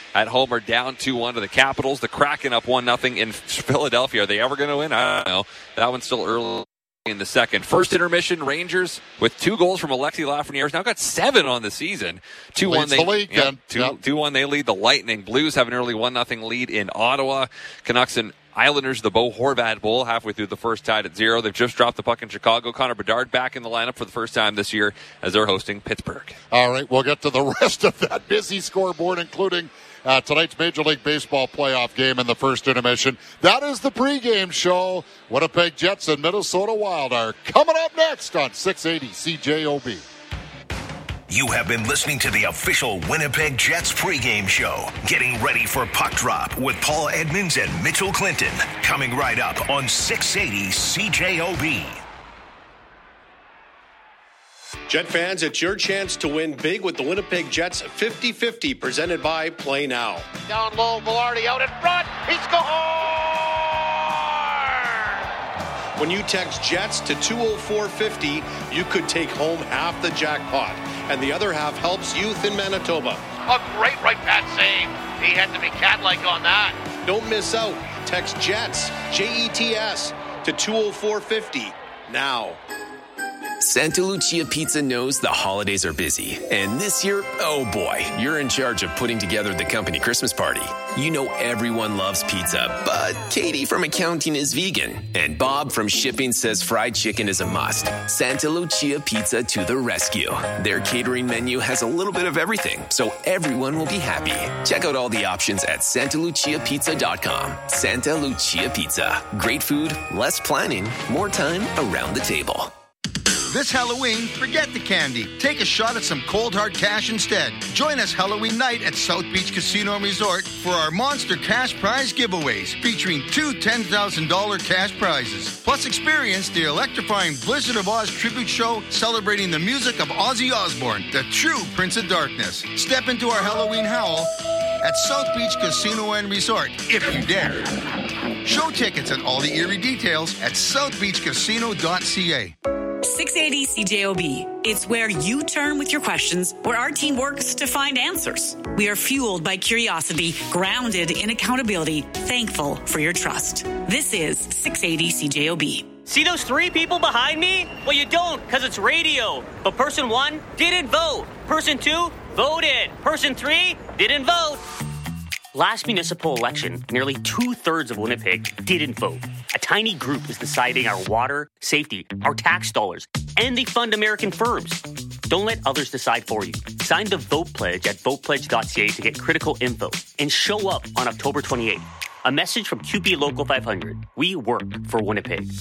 at home are down 2-1 to the Capitals. The Kraken up 1-0 in Philadelphia. Are they ever going to win? I don't know. That one's still early in the second. First intermission, Rangers with 2 goals from Alexis Lafreniere. Now got 7 on the season. 2-1 they lead the Lightning. Blues have an early 1-0 lead in Ottawa. Canucks and Islanders, the Bo Horvat Bowl, halfway through the first, tied at 0. They've just dropped the puck in Chicago. Connor Bedard back in the lineup for the first time this year as they're hosting Pittsburgh. All right, we'll get to the rest of that busy scoreboard, including tonight's Major League Baseball playoff game in the first intermission. That is the pregame show. Winnipeg Jets and Minnesota Wild are coming up next on 680 CJOB. You have been listening to the official Winnipeg Jets pregame show. Getting ready for puck drop with Paul Edmonds and Mitchell Clinton. Coming right up on 680 CJOB. Jet fans, it's your chance to win big with the Winnipeg Jets 50-50 presented by Play Now. Down low, Velarde out in front. He scores! When you text Jets to 20450, you could take home half the jackpot. And the other half helps youth in Manitoba. A great right pass save. He had to be cat-like on that. Don't miss out. Text Jets, Jets, to 20450 now. Santa Lucia Pizza knows the holidays are busy. And this year, oh boy, you're in charge of putting together the company Christmas party. You know everyone loves pizza, but Katie from accounting is vegan. And Bob from shipping says fried chicken is a must. Santa Lucia Pizza to the rescue. Their catering menu has a little bit of everything, so everyone will be happy. Check out all the options at santaluciapizza.com. Santa Lucia Pizza. Great food, less planning, more time around the table. This Halloween, forget the candy. Take a shot at some cold hard cash instead. Join us Halloween night at South Beach Casino and Resort for our monster cash prize giveaways, featuring 2 $10,000 cash prizes. Plus experience the electrifying Blizzard of Oz tribute show celebrating the music of Ozzy Osbourne, the true Prince of Darkness. Step into our Halloween howl at South Beach Casino and Resort, if you dare. Show tickets and all the eerie details at southbeachcasino.ca. 680 CJOB. It's where you turn with your questions, where our team works to find answers. We are fueled by curiosity, grounded in accountability, thankful for your trust. This is 680 CJOB. See those 3 people behind me? Well, you don't, because it's radio. But person 1 didn't vote. Person 2 voted. Person 3 didn't vote. Last municipal election, nearly 2/3 of Winnipeg didn't vote. A tiny group is deciding our water, safety, our tax dollars, and they fund American firms. Don't let others decide for you. Sign the Vote Pledge at votepledge.ca to get critical info and show up on October 28th. A message from QP Local 500. We work for Winnipeg.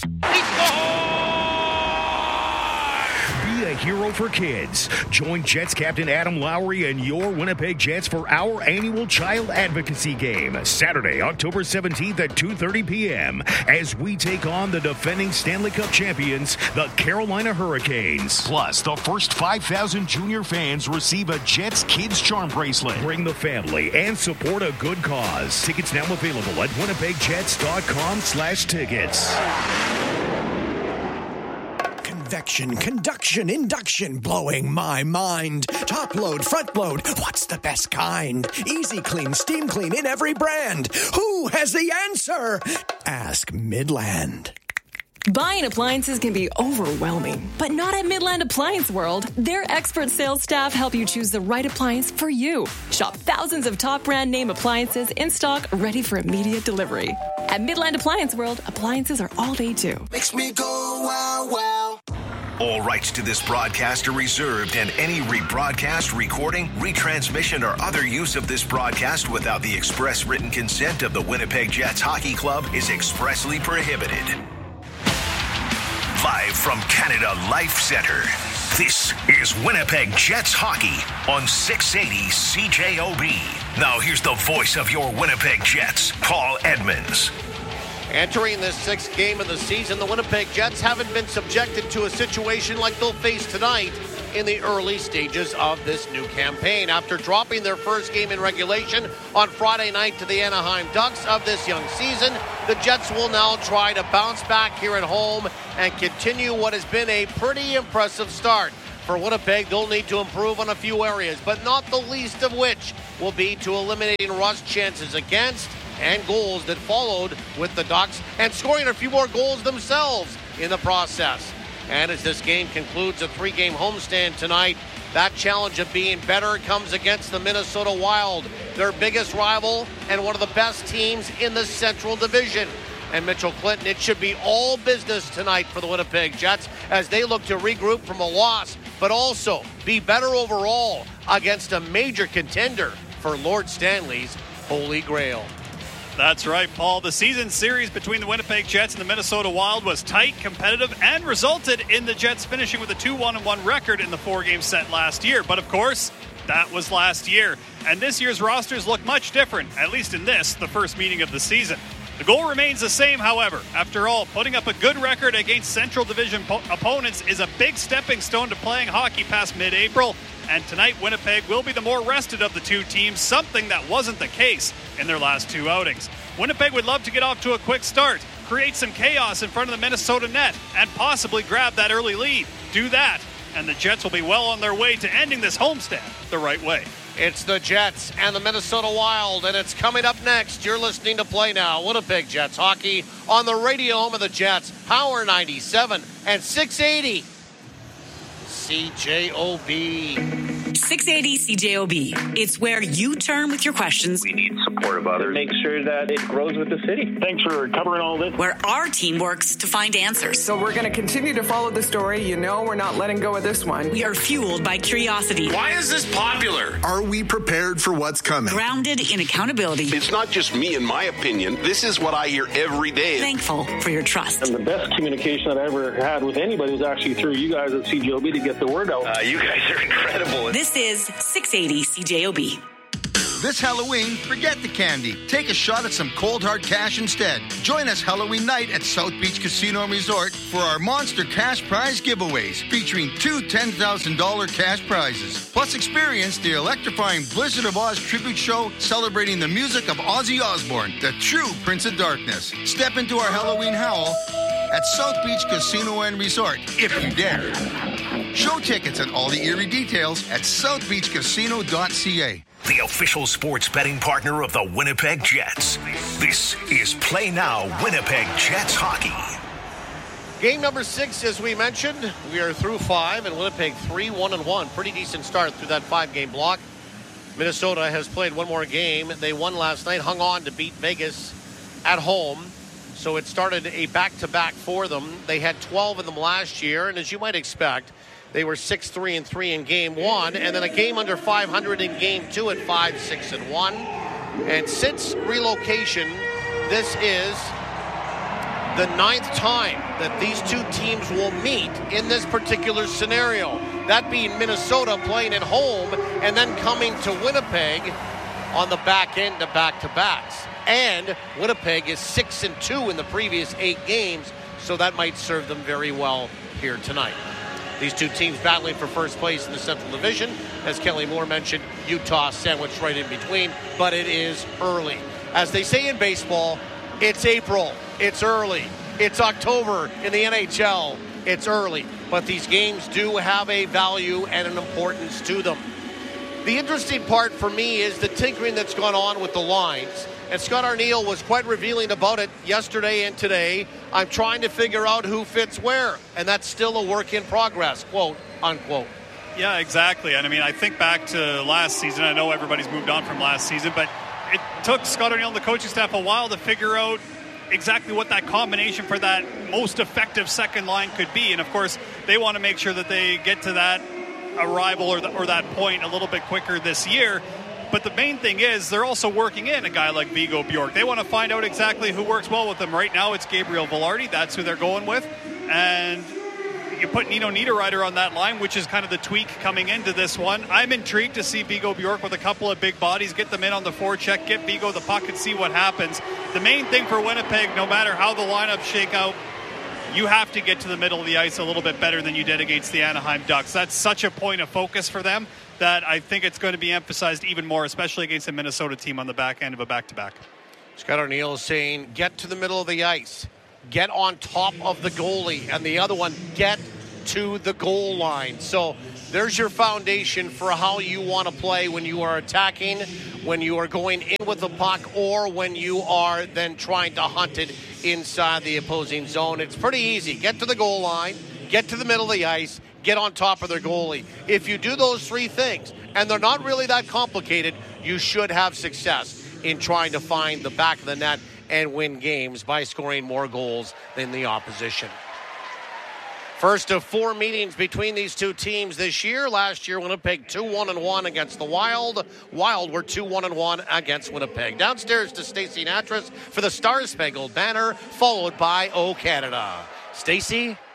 Be a hero for kids. Join Jets captain Adam Lowry and your Winnipeg Jets for our annual Child Advocacy Game, Saturday, October 17th at 2:30 p.m. as we take on the defending Stanley Cup champions, the Carolina Hurricanes. Plus, the first 5,000 junior fans receive a Jets Kids Charm bracelet. Bring the family and support a good cause. Tickets now available at winnipegjets.com/tickets. Convection, conduction, induction, blowing my mind. Top load, front load, what's the best kind? Easy clean, steam clean in every brand. Who has the answer? Ask Midland. Buying appliances can be overwhelming, but not at Midland Appliance World. Their expert sales staff help you choose the right appliance for you. Shop thousands of top brand name appliances in stock, ready for immediate delivery. At Midland Appliance World, appliances are all they do. Makes me go wow, wow. All rights to this broadcast are reserved, and any rebroadcast, recording, retransmission, or other use of this broadcast without the express written consent of the Winnipeg Jets Hockey Club is expressly prohibited. Live from Canada Life Centre, this is Winnipeg Jets Hockey on 680 CJOB. Now here's the voice of your Winnipeg Jets, Paul Edmonds. Entering this 6th game of the season, the Winnipeg Jets haven't been subjected to a situation like they'll face tonight in the early stages of this new campaign. After dropping their first game in regulation on Friday night to the Anaheim Ducks of this young season, the Jets will now try to bounce back here at home and continue what has been a pretty impressive start. For Winnipeg, they'll need to improve on a few areas, but not the least of which will be to eliminating Rust chances against and goals that followed with the Ducks and scoring a few more goals themselves in the process. And as this game concludes a 3-game homestand tonight, that challenge of being better comes against the Minnesota Wild, their biggest rival and one of the best teams in the Central Division. And Mitchell Clinton, it should be all business tonight for the Winnipeg Jets as they look to regroup from a loss, but also be better overall against a major contender for Lord Stanley's Holy Grail. That's right, Paul. The season series between the Winnipeg Jets and the Minnesota Wild was tight, competitive, and resulted in the Jets finishing with a 2-1-1 record in the 4-game set last year. But of course, that was last year. And this year's rosters look much different, at least in this, the first meeting of the season. The goal remains the same, however. After all, putting up a good record against Central Division opponents is a big stepping stone to playing hockey past mid-April. And tonight, Winnipeg will be the more rested of the two teams, something that wasn't the case in their last 2 outings. Winnipeg would love to get off to a quick start, create some chaos in front of the Minnesota net, and possibly grab that early lead. Do that, and the Jets will be well on their way to ending this homestand the right way. It's the Jets and the Minnesota Wild, and it's coming up next. You're listening to Play Now, Winnipeg Jets hockey on the radio home of the Jets, Power 97 and 680 CJOB. 680 CJOB. It's where you turn with your questions. We need support of others. Make sure that it grows with the city. Thanks for covering all this. Where our team works to find answers. So we're going to continue to follow the story. You know we're not letting go of this one. We are fueled by curiosity. Why is this popular? Are we prepared for what's coming? Grounded in accountability. It's not just me and my opinion. This is what I hear every day. Thankful for your trust. And the best communication that I ever had with anybody was actually through you guys at CJOB to get the word out. You guys are incredible. This is 680 CJOB. This Halloween, forget the candy. Take a shot at some cold hard cash instead. Join us Halloween night at South Beach Casino and Resort for our monster cash prize giveaways featuring 2 $10,000 cash prizes. Plus experience the electrifying Blizzard of Oz tribute show celebrating the music of Ozzy Osbourne, the true Prince of Darkness. Step into our Halloween howl at South Beach Casino and Resort, if you dare. Show tickets and all the eerie details at southbeachcasino.ca. The official sports betting partner of the Winnipeg Jets. This is Play Now Winnipeg Jets hockey. Game number 6, as we mentioned, we are through 5, and Winnipeg 3-1-1. Pretty decent start through that 5-game block. Minnesota has played one more game. They won last night, hung on to beat Vegas at home. So it started a back-to-back for them. They had 12 in them last year, and as you might expect, they were 6-3-3 in Game 1, and then a game under 500 in Game 2 at 5-6-1. And since relocation, this is the 9th time that these two teams will meet in this particular scenario. That being Minnesota playing at home and then coming to Winnipeg on the back end of back-to-backs. And Winnipeg is 6-2 in the previous 8 games, so that might serve them very well here tonight. These two teams battling for first place in the Central Division. As Kelly Moore mentioned, Utah sandwiched right in between, but it is early. As they say in baseball, it's April, it's early. It's October in the NHL, it's early. But these games do have a value and an importance to them. The interesting part for me is the tinkering that's gone on with the lines. And Scott Arniel was quite revealing about it yesterday and today. I'm trying to figure out who fits where, and that's still a work in progress, quote, unquote. Yeah, exactly. And I mean, I think back to last season. I know everybody's moved on from last season, but it took Scott Arniel and the coaching staff a while to figure out exactly what that combination for that most effective second line could be. And of course, they want to make sure that they get to that arrival or that point a little bit quicker this year. But the main thing is they're also working in a guy like Viggo Bjork. They want to find out exactly who works well with them. Right now it's Gabriel Velarde. That's who they're going with. And you put Nino Niederreiter on that line, which is kind of the tweak coming into this one. I'm intrigued to see Viggo Bjork with a couple of big bodies, get them in on the forecheck, get Viggo the puck and see what happens. The main thing for Winnipeg, no matter how the lineups shake out, you have to get to the middle of the ice a little bit better than you did against the Anaheim Ducks. That's such a point of focus for them that I think it's going to be emphasized even more, especially against a Minnesota team on the back end of a back-to-back. Scott Arniel is saying, get to the middle of the ice. Get on top of the goalie. And the other one, get to the goal line. So there's your foundation for how you want to play when you are attacking, when you are going in with the puck, or when you are then trying to hunt it inside the opposing zone. It's pretty easy. Get to the goal line, get to the middle of the ice, get on top of their goalie. If you do those three things, and they're not really that complicated, you should have success in trying to find the back of the net and win games by scoring more goals than the opposition. First of 4 meetings between these two teams this year. Last year, Winnipeg 2-1-1 against the Wild. Wild were 2-1-1 against Winnipeg. Downstairs to Stacey Natras for the Star Spangled Banner, followed by O Canada. Stacey?